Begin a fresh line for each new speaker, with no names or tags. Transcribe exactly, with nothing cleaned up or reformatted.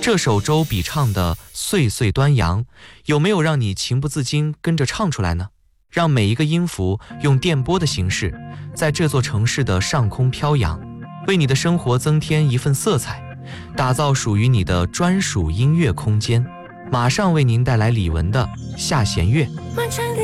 这首周笔唱的《岁岁端阳》，有没有让你情不自禁跟着唱出来呢？让每一个音符用电波的形式，在这座城市的上空飘扬，为你的生活增添一份色彩，打造属于你的专属音乐空间。马上为您带来李玟的《下弦月》。